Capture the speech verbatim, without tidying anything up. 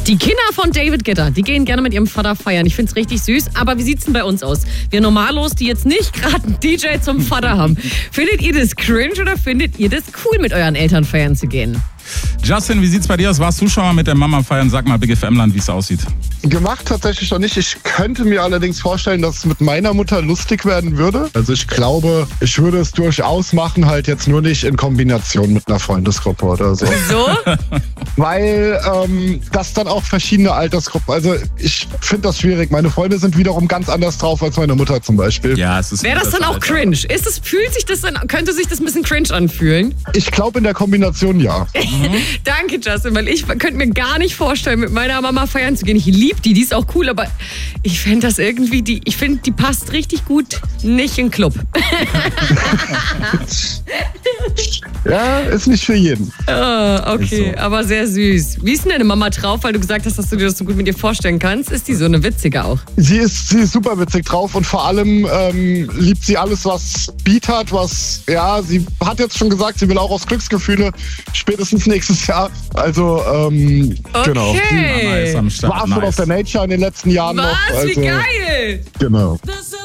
Die Kinder von David Guetta, die gehen gerne mit ihrem Vater feiern. Ich find's richtig süß. Aber wie sieht's denn bei uns aus? Wir Normalos, die jetzt nicht gerade einen D J zum Vater haben. Findet ihr das cringe oder findet ihr das cool, mit euren Eltern feiern zu gehen? Justin, wie sieht's bei dir aus? Warst du schon mal mit der Mama feiern? Sag mal, Big F M-Land, wie es aussieht. Gemacht tatsächlich noch nicht. Ich könnte mir allerdings vorstellen, dass es mit meiner Mutter lustig werden würde. Also ich glaube, ich würde es durchaus machen, halt jetzt nur nicht in Kombination mit einer Freundesgruppe oder so. So? Weil ähm, das dann auch verschiedene Altersgruppen. Also ich finde das schwierig. Meine Freunde sind wiederum ganz anders drauf als meine Mutter zum Beispiel. Ja, es ist. Wäre das dann auch Alter. cringe? Ist es, fühlt sich das dann, könnte sich das ein bisschen cringe anfühlen? Ich glaube in der Kombination ja. Danke, Justin, weil ich könnte mir gar nicht vorstellen, mit meiner Mama feiern zu gehen. Ich liebe die, die ist auch cool, aber ich finde das irgendwie, die, ich finde, die passt richtig gut nicht in den Club. Ja, ist nicht für jeden. Oh, okay, so. aber sehr süß. Wie ist denn deine Mama drauf, weil du gesagt hast, dass du dir das so gut mit dir vorstellen kannst? Ist die so eine witzige auch? Sie ist, sie ist super witzig drauf und vor allem ähm, liebt sie alles, was Beat hat, was, ja, sie hat jetzt schon gesagt, sie will auch aus Glücksgefühle spätestens nächstes Jahr. Also, ähm, Okay. genau. Mama ist am Start. War schon Nice. auf der Nature in den letzten Jahren Was? noch. Also, Wie geil! genau.